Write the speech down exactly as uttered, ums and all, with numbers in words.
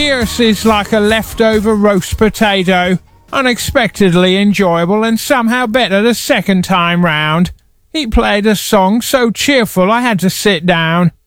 Pierce is like a leftover roast potato, unexpectedly enjoyable and somehow better the second time round. He played a song so cheerful I had to sit down.